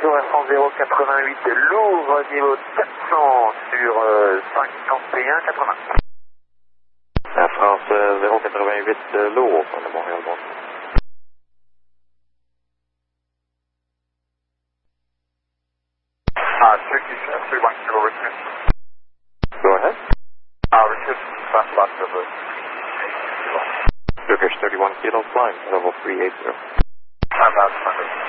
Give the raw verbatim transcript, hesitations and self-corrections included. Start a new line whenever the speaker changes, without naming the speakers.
correspond zéro quatre-vingt-huit, lourd, niveau quatre cents sur euh, cinquante et un quatre-vingts.
Air France uh, zéro quatre-vingt-huit, uh, lourd on the Montreal one.
Uh, Turkish uh, three one kilo Richard.
Go ahead.
Uh, Richard, fast last of the
Turkish thirty-one kilo, flying level three eighty.
I'm out,